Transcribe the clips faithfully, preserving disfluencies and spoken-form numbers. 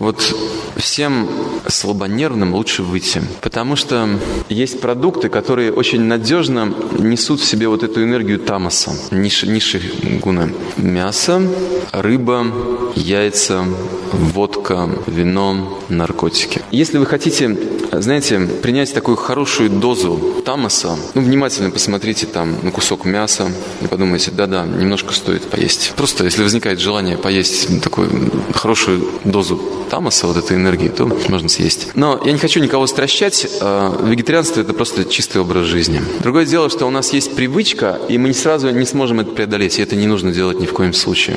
Вот всем слабонервным лучше выйти, потому что есть продукты, которые очень надежно несут в себе вот эту энергию тамаса, ниши, ниши гуна. Мясо, рыба, яйца, водка, вино, наркотики. Если вы хотите, знаете, принять такую хорошую дозу тамаса, ну, внимательно посмотрите там на кусок мяса и подумайте, да-да, немножко стоит поесть. Просто, если возникает желание поесть такую хорошую дозу тамаса, вот этой энергии, то можно съесть. Но я не хочу никого стращать. Вегетарианство – это просто чистый образ жизни. Другое дело, что у нас есть привычка, и мы не сразу не сможем это преодолеть, и это не нужно делать ни в коем случае.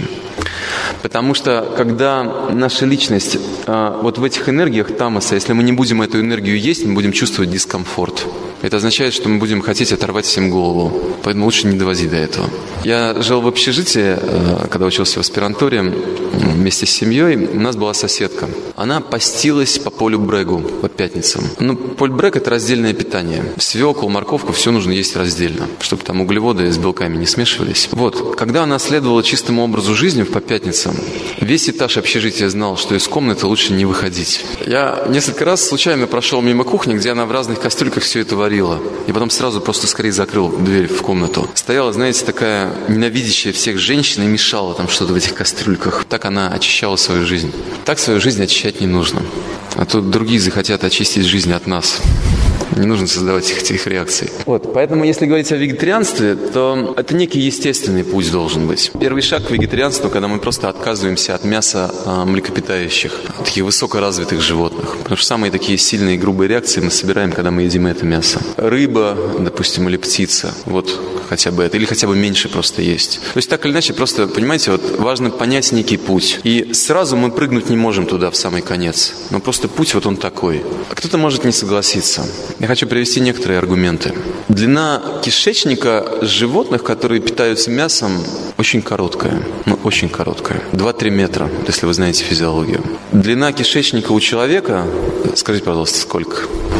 Потому что, когда наша личность вот в этих энергиях тамаса, если мы не будем эту энергию есть, мы будем чувствовать дискомфорт. Это означает, что мы будем хотеть оторвать всем голову. Поэтому лучше не доводить до этого. Я жил в общежитии, когда учился в аспирантуре, вместе с семьей. У нас была соседка. Она постилась по полю брегу по пятницам. Ну, поль брег – это раздельное питание. Свеклу, морковку – все нужно есть раздельно, чтобы там углеводы с белками не смешивались. Вот. Когда она следовала чистому образу жизни по пятницам, весь этаж общежития знал, что из комнаты лучше не выходить. Я несколько раз случайно прошел мимо кухни, где она в разных кастрюльках все это варила. И потом сразу просто скорее закрыл дверь в комнату. Стояла, знаете, такая ненавидящая всех женщин и мешала там что-то в этих кастрюльках. Так она очищала свою жизнь. Так свою жизнь очищать не нужно. А то другие захотят очистить жизнь от нас. Не нужно создавать их, этих реакций. Вот, поэтому, если говорить о вегетарианстве, то это некий естественный путь должен быть. Первый шаг к вегетарианству, когда мы просто отказываемся от мяса а, млекопитающих, от таких высокоразвитых животных. Потому что самые такие сильные и грубые реакции мы собираем, когда мы едим это мясо. Рыба, допустим, или птица. Вот хотя бы это. Или хотя бы меньше просто есть. То есть так или иначе, просто, понимаете, вот важно понять некий путь. И сразу мы прыгнуть не можем туда, в самый конец. Но просто путь вот он такой. А кто-то может не согласиться. Я хочу привести некоторые аргументы. Длина кишечника животных, которые питаются мясом, очень короткая. Ну, очень короткая. два-три метра, если вы знаете физиологию. Длина кишечника у человека, скажите, пожалуйста, сколько?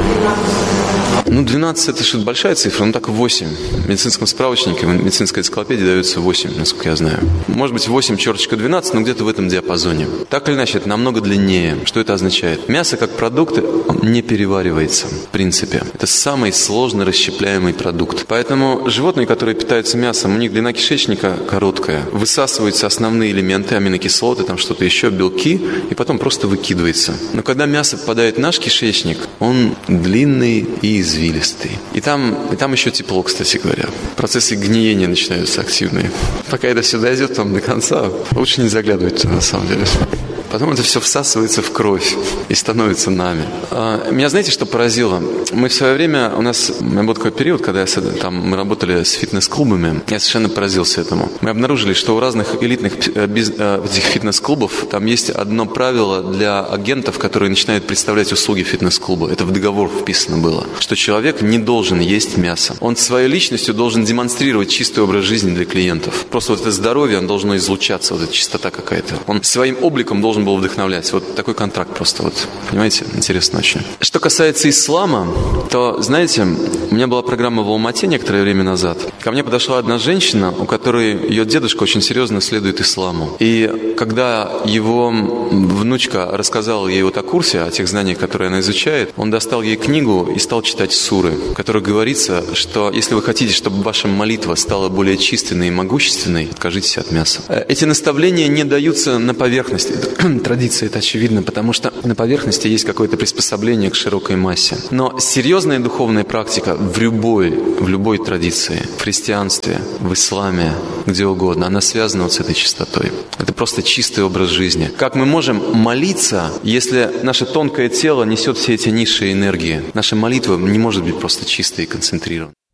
Ну, двенадцать – это что-то большая цифра, ну так восемь. В медицинском справочнике, в медицинской энциклопедии дается восемь, насколько я знаю. Может быть, восемь, черточка двенадцать, но где-то в этом диапазоне. Так или иначе, это намного длиннее. Что это означает? Мясо, как продукт, не переваривается, в принципе. Это самый сложно расщепляемый продукт. Поэтому животные, которые питаются мясом, у них длина кишечника короткая. Высасываются основные элементы, аминокислоты, там что-то еще, белки, и потом просто выкидывается. Но когда мясо попадает в наш кишечник, он длинный и известный. Извилистый. И там, и там еще тепло, кстати говоря. Процессы гниения начинаются активные. Пока это все дойдет там до конца, лучше не заглядывать туда, на самом деле. Потом это все всасывается в кровь и становится нами. А, меня знаете, что поразило? Мы в свое время, у нас у меня был такой период, когда я, там, мы работали с фитнес-клубами, я совершенно поразился этому. Мы обнаружили, что у разных элитных без, этих фитнес-клубов там есть одно правило для агентов, которые начинают представлять услуги фитнес-клуба. Это в договор вписано было. Что человек не должен есть мясо. Он своей личностью должен демонстрировать чистый образ жизни для клиентов. Просто вот это здоровье, оно должно излучаться, вот эта чистота какая-то. Он своим обликом должен был вдохновлять. Вот такой контракт просто. Вот, понимаете? Интересно очень. Что касается ислама, то, знаете, у меня была программа в Алмате некоторое время назад. Ко мне подошла одна женщина, у которой ее дедушка очень серьезно следует исламу. И когда его внучка рассказала ей вот о курсе, о тех знаниях, которые она изучает, он достал ей книгу и стал читать суры, в которой говорится, что если вы хотите, чтобы ваша молитва стала более чистой и могущественной, откажитесь от мяса. Эти наставления не даются на поверхности. Традиция, это очевидно, потому что на поверхности есть какое-то приспособление к широкой массе. Но серьезная духовная практика в любой, в любой традиции, в христианстве, в исламе, где угодно, она связана вот с этой чистотой. Это просто чистый образ жизни. Как мы можем молиться, если наше тонкое тело несет все эти низшие энергии? Наша молитва не может быть просто чистой и концентрированной.